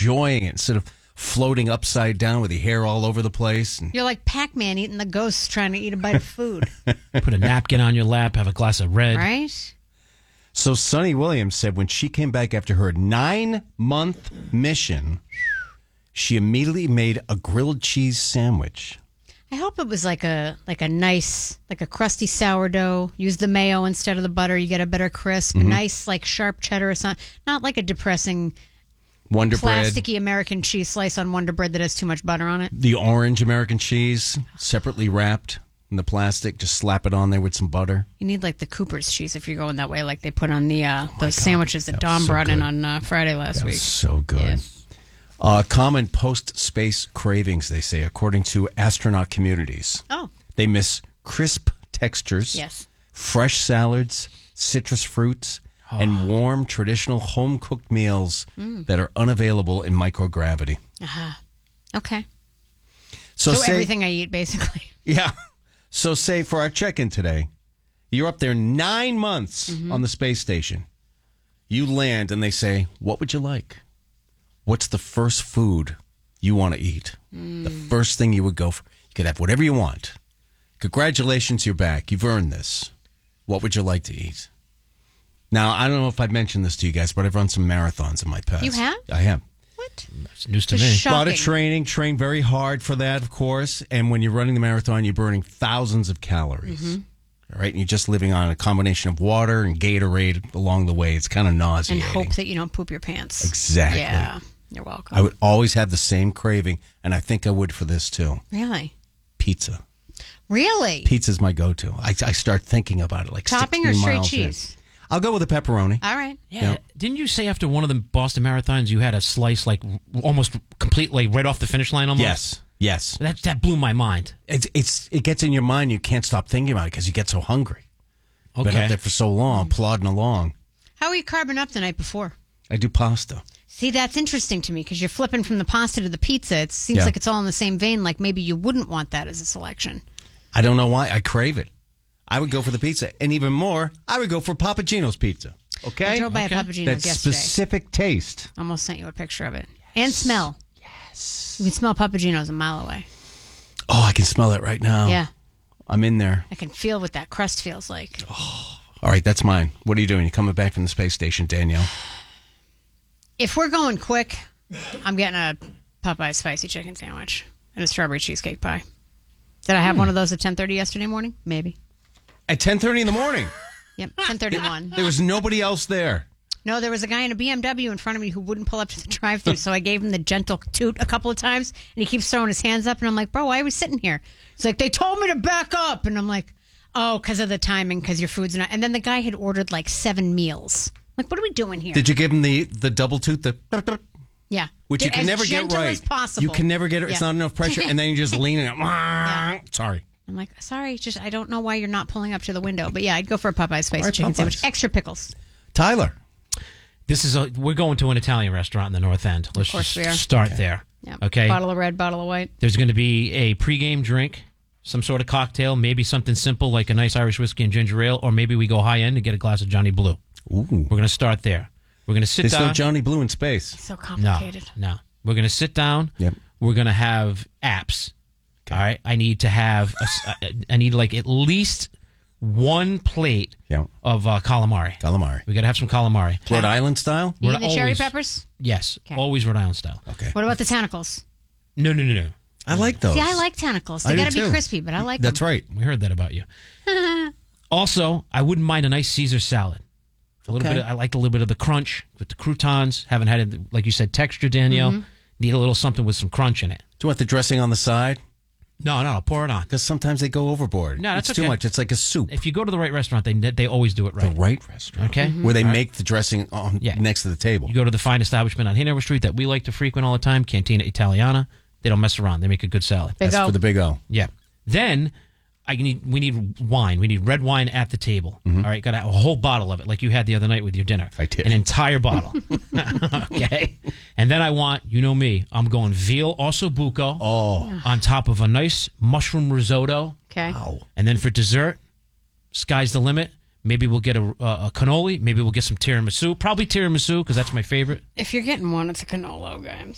enjoying it instead of floating upside down with your hair all over the place. And You're like Pac-Man eating the ghosts trying to eat a bite of food. Put a napkin on your lap, have a glass of red. Right? so Sunny Williams said when she came back after her 9-month mission, she immediately made a grilled cheese sandwich. I hope it was like a nice, like a crusty sourdough. Use the mayo instead of the butter. You get a better crisp. Nice, like sharp cheddar or something. Not like a depressing Wonder bread. plasticky American cheese slice on Wonder Bread that has too much butter on it. The orange American cheese, separately wrapped in the plastic. Just slap it on there with some butter. You need like the Cooper's cheese if you're going that way, like they put on the those sandwiches that Dom brought in on Friday last week. So good. Yeah. Common post-space cravings, they say, according to astronaut communities. Oh. They miss crisp textures, Yes. fresh salads, citrus fruits, and warm, traditional home-cooked meals that are unavailable in microgravity. Okay. So say, everything I eat, basically. Yeah. So say for our check-in today, you're up there 9 months on the space station. You land and they say, what would you like? What's the first food you want to eat? The first thing you would go for. You could have whatever you want. Congratulations, you're back. You've earned this. What would you like to eat? Now, I don't know if I've mentioned this to you guys, but I've run some marathons in my past. You have? I have. What? It's news to Just me. shocking. A lot of training, train very hard for that, of course. And when you're running the marathon, you're burning thousands of calories. All right, and you're just living on a combination of water and Gatorade along the way. It's kind of nauseating. And hope that you don't poop your pants. Exactly. Yeah. You're welcome. I would always have the same craving, and I think I would for this too. Really? Pizza. Really? Pizza's my go-to. I start thinking about it like Topping 16 or straight miles in. cheese? I'll go with a pepperoni. All right. Yeah. Didn't you say after one of the Boston marathons you had a slice like almost completely right off the finish line almost? Yes. That blew my mind. It gets in your mind. You can't stop thinking about it because you get so hungry. Been up there for so long, plodding along. How are you carbing up the night before? I do pasta. See, that's interesting to me because you're flipping from the pasta to the pizza. It seems like it's all in the same vein. Like maybe you wouldn't want that as a selection. I don't know why. I crave it. I would go for the pizza. And even more, I would go for Papa Gino's pizza. Okay? I drove by a Papa Gino's That yesterday. specific taste. Almost sent you a picture of it. And smell. Yes. You can smell Papa Gino's a mile away. Oh, I can smell it right now. Yeah. I'm in there. I can feel what that crust feels like. All right, that's mine. What are you doing? You coming back from the space station, Danielle? If we're going quick, I'm getting a Popeye spicy chicken sandwich and a strawberry cheesecake pie. Did I have one of those at 10:30 yesterday morning? Maybe. At 10:30 in the morning. Yep, 10:31. There was nobody else there. No, there was a guy in a BMW in front of me who wouldn't pull up to the drive-thru, so I gave him the gentle toot a couple of times, and he keeps throwing his hands up, and I'm like, bro, why are we sitting here? He's like, they told me to back up, and I'm like, oh, because of the timing, because your food's not. And then the guy had ordered like 7 meals. Like, what are we doing here? Did you give him the double tooth? Yeah. Which you can As never get gentle right. as possible. You can never get it. It's Yeah. not enough pressure, and then you just lean it. Sorry. I'm like, sorry, just I don't know why you're not pulling up to the window. But yeah, I'd go for a Popeye spicy right, chicken Popeyes. sandwich. Extra pickles. Tyler. We're going to an Italian restaurant in the North End. Let's course just we are. start there. Yep. Okay. Bottle of red, bottle of white. There's going to be a pregame drink, some sort of cocktail, maybe something simple like a nice Irish whiskey and ginger ale, or maybe we go high end and get a glass of Johnny Blue. Ooh. We're going to start there. We're going to sit There's down. no Johnny Blue in space. So No, complicated. no. We're going to sit down. Yep. We're going to have apps. All right. I need to have. I need like at least one plate Yep. of calamari. Calamari. We got to have some calamari. Rhode Island style? You We're eating the cherry always- peppers? Yes, Okay. always Rhode Island style. Okay. What about the tentacles? No. I like those. See, I like tentacles. I They do got to be too. crispy, but I like That's them. right. We heard that about you. Also, I wouldn't mind a nice Caesar salad. A little Okay. bit. I like a little bit of the crunch with the croutons. Haven't had it, like you said, texture, Danielle. Need a little something with some crunch in it. Do you want the dressing on the side? No, pour it on. Because sometimes they go overboard. No, that's it's too okay. much. It's like a soup. If you go to the right restaurant, they always do it The right. right restaurant. Okay. Where they make the dressing on Yeah. next to the table. You go to the fine establishment on Hanover Street that we like to frequent all the time, Cantina Italiana. They don't mess around. They make a good salad. Big That's O. for the big O. Yeah. Then we need wine. We need red wine at the table. All right, got a whole bottle of it, like you had the other night with your dinner. I did. An entire bottle. Okay. And then I want, you know me, I'm going veal ossobuco on top of a nice mushroom risotto. Okay. And then for dessert, sky's the limit. Maybe we'll get a cannoli. Maybe we'll get some tiramisu. Probably tiramisu because that's my favorite. If you're getting one, it's a cannolo, guys.